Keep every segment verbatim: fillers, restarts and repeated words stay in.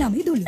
எல்லாமே தூள்.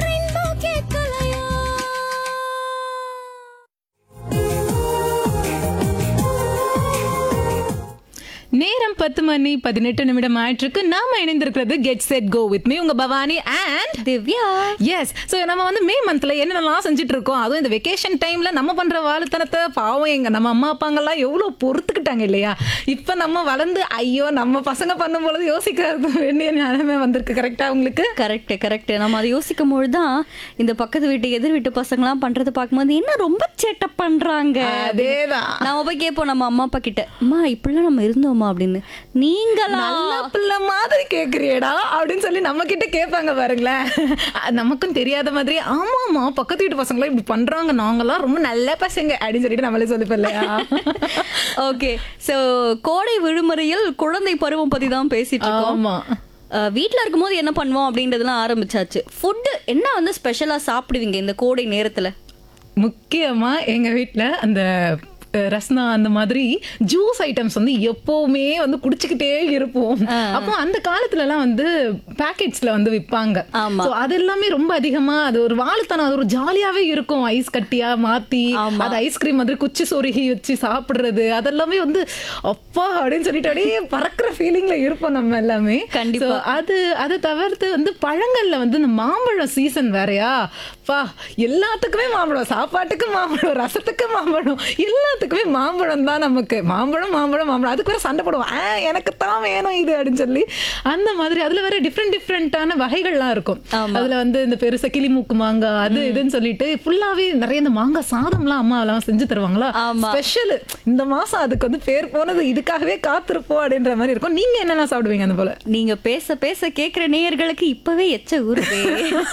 நேரம் பத்து மணி பதினெட்டு நிமிடம் ஆயிட்டிருக்கு. நாம இணைந்திருக்கிறது get set go with me உங்க Bhavani and Divya. S, so நம்ம வந்து மே மந்த்ல என்னென்னலாம் செஞ்சுட்டு இருக்கோம், அதுவும் இந்த வெக்கேஷன் டைம்ல நம்ம பண்ற வாழுத்தனத்தை பாவம் எங்க நம்ம அம்மா அப்பாங்கெல்லாம் எவ்வளவு பொறுத்துக்கிட்டாங்க இல்லையா. இப்ப நம்ம வளர்ந்து ஐயோ நம்ம பசங்க பண்ணும் பொழுது யோசிக்கிறது வேண்டிய நிலைமை வந்திருக்கு. கரெக்டா உங்களுக்கு? Correct correct. நம்ம அதை யோசிக்கும் பொழுதுதான் இந்த பக்கத்து வீட்டு எதிர் வீட்டு பசங்க எல்லாம் பண்றது பார்க்கும்போது என்ன ரொம்ப சேட்டை பண்றாங்க. அதேதான். நம்ம போய் கேட்போம் நம்ம அம்மா அப்பா கிட்ட, அம்மா இப்படிலாம் நம்ம இருந்தோம் அப்படின்னு. நீங்களா நல்ல பிள்ளை மாதிரி கேக்குறியடா அப்படின்னு சொல்லி நம்ம கிட்ட கேட்பாங்க பாருங்களேன். நமக்கும் தெரியாத மாதிரி ஆமாமா பக்கத்து வீட்டு பசங்களாம் இப்படி பண்றாங்க, நாங்கெல்லாம் ரொம்ப நல்ல பசங்க அப்படின்னு சொல்லிட்டு நம்மளே சொல்லிப்போம் இல்லையா. ஓகே, சோ கோடை விடுமுறையில் குழந்தை பருவம் பத்தி தான் பேசிட்டு இருக்கோம். ஆமா, வீட்டில் இருக்கும்போது என்ன பண்ணுவோம் அப்படின்றதுலாம் ஆரம்பிச்சாச்சு. ஃபுட்டு என்ன வந்து ஸ்பெஷலா சாப்பிடுவீங்க இந்த கோடை நேரத்துல? முக்கியமா எங்க வீட்டுல அந்த ரஸ்னா அந்த மாதிரி ஜூஸ் ஐட்டம்ஸ் வந்து எப்பவுமே வந்து குடிச்சுக்கிட்டே இருப்போம். அப்போ அந்த காலத்துல எல்லாம் வந்து பேக்கெட்ஸ்ல வந்து விற்பாங்க. அது எல்லாமே ரொம்ப அதிகமா அது ஒரு வாழுத்தனம், அது ஒரு ஜாலியாவே இருக்கும். ஐஸ் கட்டியா மாத்தி அது ஐஸ்கிரீம் மாதிரி குச்சி சொருகி வச்சு சாப்பிடுறது, அதெல்லாமே வந்து அப்பா அப்படின்னு சொல்லிட்டு அப்படியே பறக்கிற ஃபீலிங்ல இருப்போம் நம்ம எல்லாமே. கண்டிப்பா. அது அதை தவிர்த்து வந்து பழங்கள்ல வந்து இந்த மாம்பழம் சீசன் வேறையா, பா எல்லாத்துக்குமே மாம்பழம், சாப்பாட்டுக்கு மாம்பழம், ரசத்துக்கு மாம்பழம், எல்லா த்துக்குமே மாம்பழம் தான் நமக்கு. மாம்பழம் மாம்பழம் மாம்பழம் அதுக்கு வேற சண்டை போடுவோம், எனக்கு தான் வேணும் இது அப்படின்னு சொல்லி. அந்த மாதிரி அதுல வேற டிஃப்ரெண்ட் டிஃப்ரெண்டான வகைகள்லாம் இருக்கும். அதுல வந்து இந்த பெருச கிளிமூக்கு மாங்காய் அது இதுன்னு சொல்லிட்டு ஃபுல்லாவே நிறைய இந்த மாங்காய் சாதம்லாம் அம்மா எல்லாம் செஞ்சு தருவாங்களா, ஸ்பெஷல். இந்த மாசம் அதுக்கு வந்து பேர் போனது, இதுக்காகவே காத்திருப்போம் அப்படின்ற மாதிரி இருக்கும். நீங்க என்னெல்லாம் சாப்பிடுவீங்க அந்த போல? நீங்க பேச பேச கேட்கிற நேயர்களுக்கு இப்பவே எச்ச ஊருதே,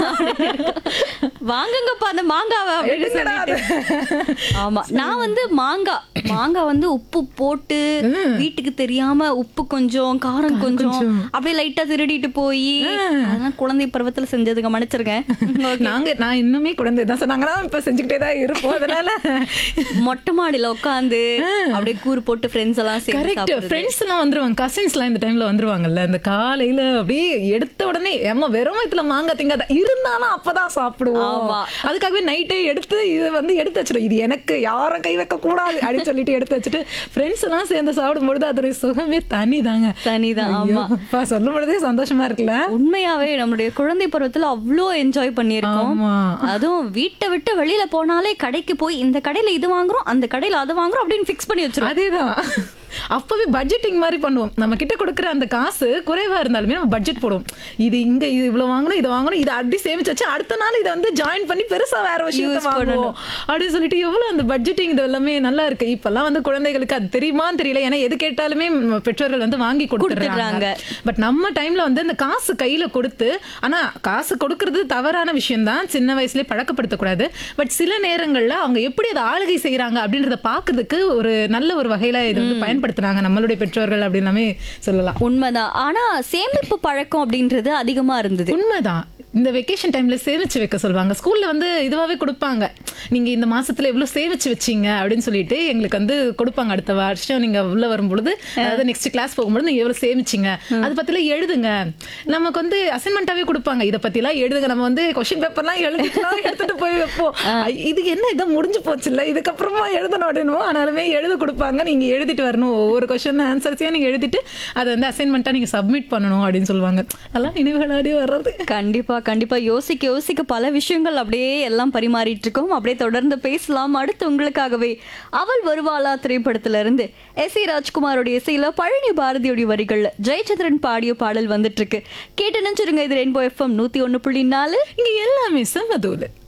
வாங்குங்கப்பா அந்த மாங்காவை அப்படின்னு சொல்லிட்டு. ஆமா, நான் வந்து மாங்காய் மாங்காய் வந்து உப்பு போட்டு வீட்டுக்கு தெரியாம உப்பு கொஞ்சம் காரம் கொஞ்சம் அப்படியே லைட்டா திருடிட்டு போய் அதெல்லாம் குழந்தை பருவத்துல செஞ்சதுங்க, மன்னிச்சிருக்கேன். நாங்க நான் இன்னுமே குழந்தை தான் சொன்னாங்கன்னா இப்ப செஞ்சுக்கிட்டே தான் இருப்போம். அதனால மொட்டை மாடியில உட்காந்து அப்படியே கூறு போட்டு ஃப்ரெண்ட்ஸ் எல்லாம் கரெக்ட், ஃப்ரெண்ட்ஸ் எல்லாம் வந்துருவாங்க, கசின்ஸ் எல்லாம் இந்த டைம்ல வந்துருவாங்கல்ல. இந்த காலையில அப்படியே எடுத்த உடனே ஏமா வெறும் இதுல மாங்காய் திங்காத இருந்தாலும் அப்பதான் சாப்பிடுவோம். அதுக்காகவே நைட்டே எடுத்து இது வந்து எடுத்து வச்சிடும், இது எனக்கு யாரும் கை வைக்க கூடாது அப்படின்னு சொல்லிட்டு எடுத்து வச்சுட்டு ஃப்ரெண்ட்ஸ் எல்லாம் சேர்ந்து சாப்பிடும்பொழுது அதோட சுகமே தனி தாங்க, தனிதான். ஆமா, சொல்லும் பொழுதே சந்தோஷமா இருக்குல்ல. உண்மையாவே நம்மளுடைய குழந்தை பருவத்துல அவ்வளோ என்ஜாய் பண்ணியிருக்கோம். அதுவும் வீட்டை விட்டு வெளியில போனாலே கடைக்கு போய் இந்த கடையில இது வாங்குறோம் அந்த கடையில அதை வாங்குறோம் அப்படின்னு பிக்ஸ் பண்ணி வச்சிருவோம். அதேதான், அப்பவே பட்ஜெட்டிங் மாதிரி பண்ணுவோம். நம்ம கிட்ட கொடுக்குற அந்த காசு குறைவா இருந்தாலுமே நம்ம பட்ஜெட் போடுவோம். இது இங்க இது இவ்வளவு வாங்கணும், இது வாங்கணும், இது அப்படி சேமிச்சு வச்சு அடுத்த நாள் இதை வந்து ஜாயின் பண்ணி பெருசா வேற விஷயத்தை வாங்குவோம் அப்படின்னு சொல்லிட்டு எவ்வளவு அந்த பட்ஜெட்டிங் இது எல்லாமே நல்லா இருக்கு. இப்பெல்லாம் வந்து குழந்தைகளுக்கு அது தெரியுமான்னு தெரியல, ஏன்னா எது கேட்டாலுமே பெற்றோர்கள் வந்து வாங்கி கொடுத்துறாங்க. பட் நம்ம டைம்ல வந்து அந்த காசு கையில கொடுத்து, ஆனா காசு கொடுக்கறது தவறான விஷயம் தான், சின்ன வயசுலயே பழக்கப்படுத்தக்கூடாது. பட் சில நேரங்கள்ல அவங்க எப்படி அதை ஆளுகை செய்யறாங்க அப்படின்றத பாக்குறதுக்கு ஒரு நல்ல ஒரு வகையில இது வந்து பயன்படுத்துறாங்க நம்மளுடைய பெற்றோர்கள் அப்படின்னாமே சொல்லலாம். உண்மைதான். ஆனா சேமிப்பு பழக்கம் அப்படின்றது அதிகமா இருந்தது. உண்மைதான். இந்த வெக்கேஷன் டைம்ல சேமிச்சு வைக்க சொல்லுவாங்க. ஸ்கூல்ல வந்து இதுவாவே கொடுப்பாங்க, நீங்க இந்த மாசத்துல எவ்வளவு சேமிச்சு வச்சீங்க அப்படின்னு சொல்லிட்டு எங்களுக்கு வந்து கொடுப்பாங்க. அடுத்த வருஷம் நீங்க உள்ள வரும்பொழுது, அதாவது நெக்ஸ்ட் கிளாஸ் போகும்போது நீங்க எவ்வளவு சேமிச்சிங்க அதை பத்திலாம் எழுதுங்க. நமக்கு வந்து அசைன்மெண்டாவே கொடுப்பாங்க, இதை பத்தி எல்லாம் எழுதுங்க. நம்ம வந்து கொஸ்டின் பேப்பர்லாம் எழுதிக்கலாம் எடுத்துட்டு போய் வைப்போம். இது என்ன இதை முடிஞ்சு போச்சு இல்ல, இதுக்கப்புறமா எழுதணும் அப்படின்னு ஆனாலுமே எழுத கொடுப்பாங்க. நீங்க எழுதிட்டு வரணும், ஒவ்வொரு கொஸ்டின் ஆன்சர்ஸையும் நீங்க எழுதிட்டு அதை வந்து அசைன்மெண்டா நீங்க சப்மிட் பண்ணணும் அப்படின்னு சொல்லுவாங்க. அதெல்லாம் நினைவுகளாடி வர்றது. கண்டிப்பா கண்டிப்பா. யோசிக்க யோசிக்க பல விஷயங்கள் அப்படியே எல்லாம் பரிமாறிட்டு இருக்கோம். அப்படியே தொடர்ந்து பேசலாம். அடுத்து உங்களுக்காகவே அவள் வருவாளா திரைப்படத்துல இருந்து எஸ் ஏ ராஜ்குமாரோட இசையில பழனி பாரதியோட வரிகள்ல ஜெயச்சந்திரன் பாடிய பாடல் வந்துட்டு இருக்கு. கேட்டு நினைச்சிருங்க. இது ரெயின்போ எஃப்எம் நூத்தி ஒன்னு புள்ளி நாலு. இங்க எல்லாமே சமதூல.